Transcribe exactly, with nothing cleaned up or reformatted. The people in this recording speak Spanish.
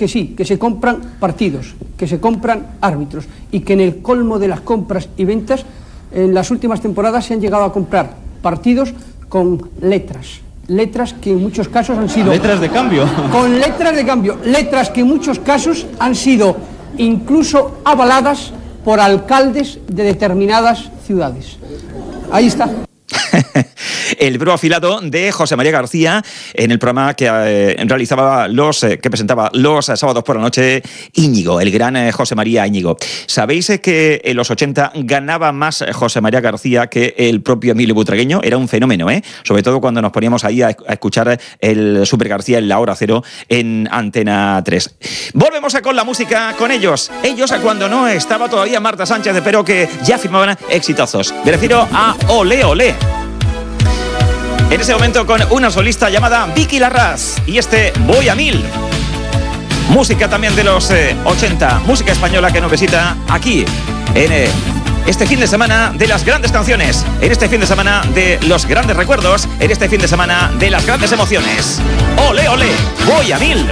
que sí, que se compran partidos, que se compran árbitros y que en el colmo de las compras y ventas en las últimas temporadas se han llegado a comprar partidos con letras. Letras que en muchos casos han sido... Letras de cambio. Con letras de cambio. Letras que en muchos casos han sido incluso avaladas por alcaldes de determinadas ciudades. Ahí está. El bro afilado de José María García en el programa que eh, realizaba los eh, que presentaba los eh, sábados por la noche Íñigo, el gran eh, José María Íñigo. ¿Sabéis eh, que en los ochenta ganaba más eh, José María García que el propio Emilio Butragueño? Era un fenómeno, ¿eh? Sobre todo cuando nos poníamos ahí a, a escuchar el Super García en la hora cero en Antena tres. Volvemos a con la música con ellos. Ellos a cuando no estaba todavía Marta Sánchez, pero que ya firmaban exitazos. Me refiero a Olé Olé. En ese momento con una solista llamada Vicky Larraz y este Voy a Mil. Música también de los eh, ochenta, música española que nos visita aquí en eh, este fin de semana de las grandes canciones, en este fin de semana de los grandes recuerdos, en este fin de semana de las grandes emociones. ¡Ole, ole! ¡Voy a Mil!